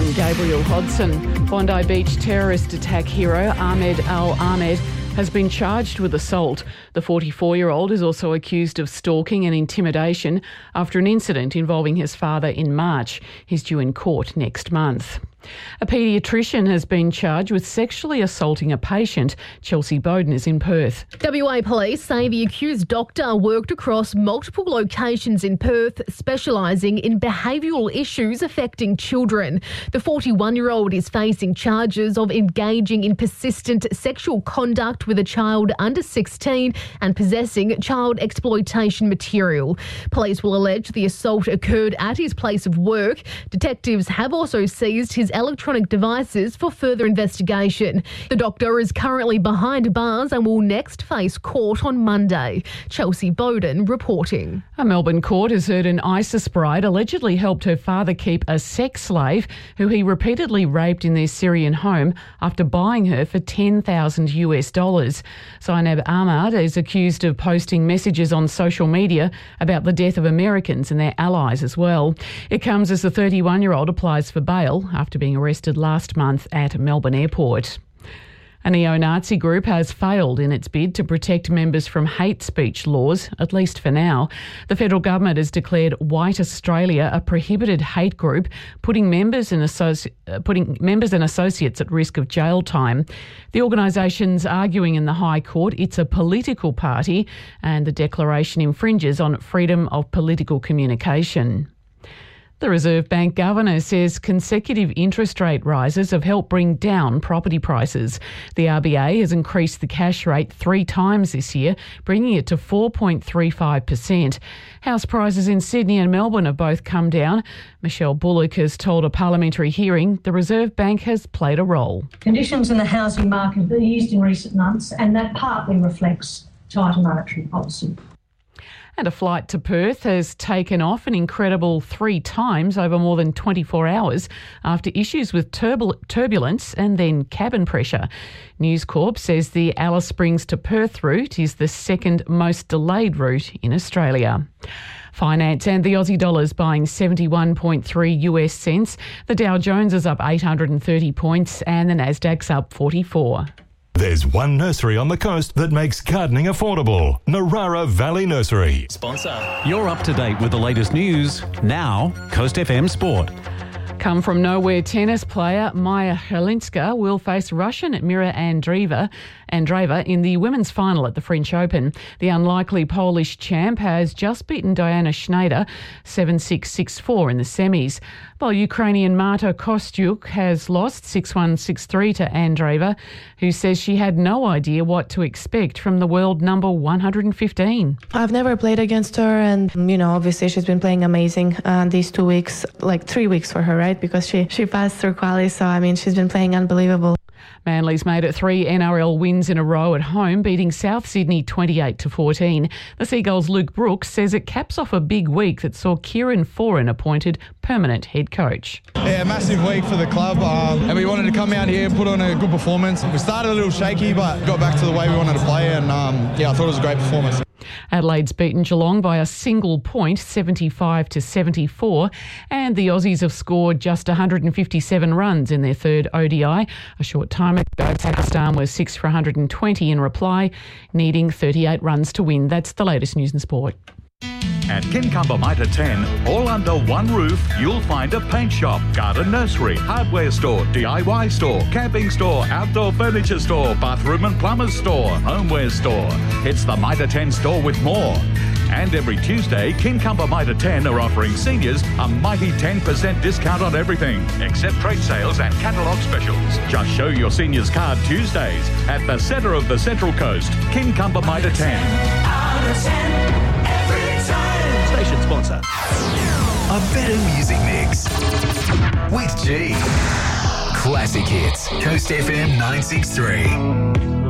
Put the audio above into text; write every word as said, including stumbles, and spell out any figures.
I'm Gabriel Hodson. Bondi Beach terrorist attack hero Ahmed Al-Ahmed has been charged with assault. The forty-four-year-old is also accused of stalking and intimidation after an incident involving his father in March. He's due in court next month. A paediatrician has been charged with sexually assaulting a patient. Chelsea Bowden is in Perth. W A police say the accused doctor worked across multiple locations in Perth, specialising in behavioural issues affecting children. The forty-one-year-old is facing charges of engaging in persistent sexual conduct with a child under sixteen and possessing child exploitation material. Police will allege the assault occurred at his place of work. Detectives have also seized his electronic devices for further investigation. The doctor is currently behind bars and will next face court on Monday. Chelsea Bowden reporting. A Melbourne court has heard an ISIS bride allegedly helped her father keep a sex slave who he repeatedly raped in their Syrian home after buying her for ten thousand US dollars. Zainab Ahmad is accused of posting messages on social media about the death of Americans and their allies as well. It comes as the thirty-one-year-old applies for bail after being arrested last month at Melbourne Airport. A neo-Nazi group has failed in its bid to protect members from hate speech laws, at least for now. The federal government has declared White Australia a prohibited hate group, putting members and, associ- uh, putting members and associates at risk of jail time. The organisation's arguing in the High Court it's a political party and the declaration infringes on freedom of political communication. The Reserve Bank Governor says consecutive interest rate rises have helped bring down property prices. The R B A has increased the cash rate three times this year, bringing it to four point three five percent. House prices in Sydney and Melbourne have both come down. Michelle Bullock has told a parliamentary hearing the Reserve Bank has played a role. Conditions in the housing market have eased in recent months, and that partly reflects tighter monetary policy. And a flight to Perth has taken off an incredible three times over more than twenty-four hours after issues with turbul- turbulence and then cabin pressure. News Corp says the Alice Springs to Perth route is the second most delayed route in Australia. Finance and the Aussie dollar's buying seventy-one point three US cents. The Dow Jones is up eight hundred thirty points and the Nasdaq's up forty-four. There's one nursery on the coast that makes gardening affordable. Narara Valley Nursery. Sponsor. You're up to date with the latest news. Now, Coast F M Sport. Come from nowhere tennis player Maya Helinska will face Russian Mira Andreeva, Andreeva in the women's final at the French Open. The unlikely Polish champ has just beaten Diana Schneider seven six, six four in the semis, while Ukrainian Marta Kostyuk has lost six one, six three to Andreeva, who says she had no idea what to expect from the world number one hundred fifteen. I've never played against her, and, you know, obviously she's been playing amazing uh, these two weeks, like three weeks for her, right? Because she, she passed through quali, so, I mean, she's been playing unbelievable. Manly's made it three N R L wins in a row at home, beating South Sydney twenty-eight to fourteen. The Seagulls' Luke Brooks says it caps off a big week that saw Kieran Foran appointed permanent head coach. Yeah, massive week for the club, um, and we wanted to come out here and put on a good performance. We started a little shaky, but got back to the way we wanted to play, and um, yeah, I thought it was a great performance. Adelaide's beaten Geelong by a single point, seventy-five to seventy-four, and the Aussies have scored just one hundred fifty-seven runs in their third O D I. A short time ago, Pakistan was six for one hundred twenty in reply, needing thirty-eight runs to win. That's the latest news and sport. At Kincumber Mitre ten, all under one roof, you'll find a paint shop, garden nursery, hardware store, D I Y store, camping store, outdoor furniture store, bathroom and plumber's store, homeware store. It's the Mitre ten store with more. And every Tuesday, Kincumber Mitre ten are offering seniors a mighty ten percent discount on everything, except trade sales and catalogue specials. Just show your seniors card Tuesdays at the centre of the Central Coast, Kincumber Mitre ten. Out of ten. Station sponsor. A better music mix with G. Classic hits. Coast F M nine six three.